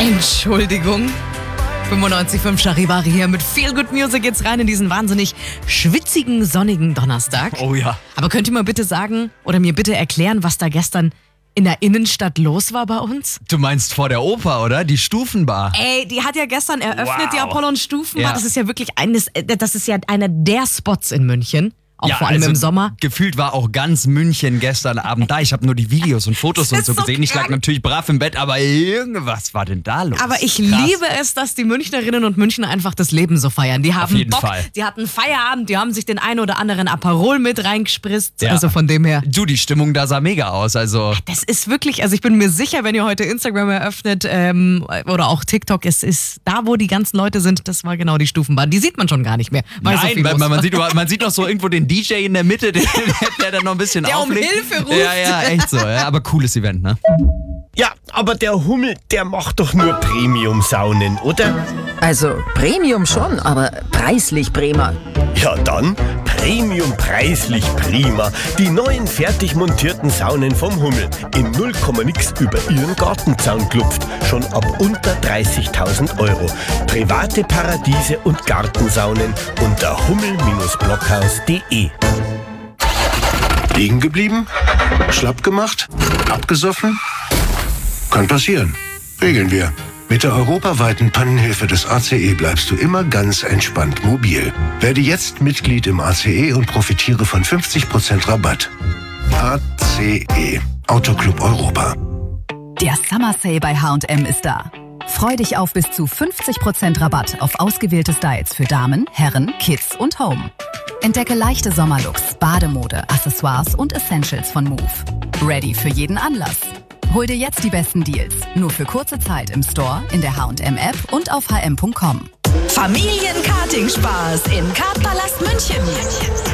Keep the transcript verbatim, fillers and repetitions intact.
Entschuldigung. fünfundneunzig Komma fünf Charivari hier mit Feel Good Music geht's rein in diesen wahnsinnig schwitzigen, sonnigen Donnerstag. Oh ja. Aber könnt ihr mal bitte sagen oder mir bitte erklären, was da gestern in der Innenstadt los war bei uns? Du meinst vor der Oper, oder? Die Stufenbar. Ey, die hat ja gestern eröffnet, Wow. die Apollon Stufenbar. Ja. Das ist ja wirklich eines, das ist ja einer der Spots in München. Auch ja, vor allem also im Sommer. Gefühlt war auch ganz München gestern Abend da. Ich habe nur die Videos und Fotos und ist so so gesehen. Ich lag krank. natürlich brav im Bett, aber irgendwas war denn da los? Aber ich Krass. liebe es, dass die Münchnerinnen und Münchner einfach das Leben so feiern. Die haben jeden Bock, Fall. die hatten Feierabend, die haben sich den einen oder anderen Aperol mit reingespritzt. Ja. Also von dem her. Du, die Stimmung da sah mega aus. Also Das ist wirklich, also ich bin mir sicher, wenn ihr heute Instagram eröffnet ähm, oder auch TikTok, es ist da, wo die ganzen Leute sind, das war genau die Stufenbahn. Die sieht man schon gar nicht mehr. Weil so nein, viel weil los man, man, war. sieht, man sieht noch so irgendwo den D J in der Mitte, der, der dann noch ein bisschen Der um auflegt. Hilfe ruft. Ja, ja, echt so. Ja, aber cooles Event, ne? Ja, aber der Hummel, der macht doch nur Premium-Saunen, oder? Also Premium schon, aber preislich prima. Ja dann, Premium preislich prima. Die neuen fertig montierten Saunen vom Hummel. In null Komma nix über Ihren Gartenzaun klopft. Schon ab unter dreißigtausend Euro. Private Paradiese und Gartensaunen unter hummel Bindestrich blockhaus punkt de. Liegen geblieben? Schlapp gemacht? Abgesoffen? Kann passieren. Regeln wir. Mit der europaweiten Pannenhilfe des A C E bleibst du immer ganz entspannt mobil. Werde jetzt Mitglied im A C E und profitiere von fünfzig Prozent Rabatt. A C E. Autoclub Europa. Der Summer Sale bei H und M ist da. Freu dich auf bis zu fünfzig Prozent Rabatt auf ausgewählte Styles für Damen, Herren, Kids und Home. Entdecke leichte Sommerlooks, Bademode, Accessoires und Essentials von Move. Ready für jeden Anlass. Hol dir jetzt die besten Deals. Nur für kurze Zeit im Store, in der H und M App und auf h m punkt com. Familienkarting-Spaß im Kartpalast München.